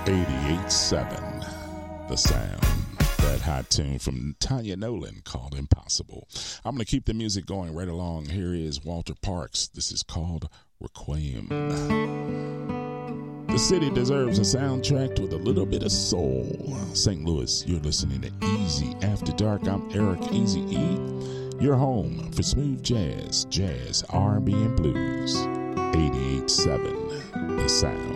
88.7, the sound. That hot tune from Tanya Nolan called Impossible. I'm going to keep the music going right along. Here is Walter Parks. This is called Requiem. The city deserves a soundtrack with a little bit of soul. St. Louis, you're listening to Easy After Dark. I'm Eric Easy E. Your home for smooth jazz, R&B, and blues. 88.7, the sound.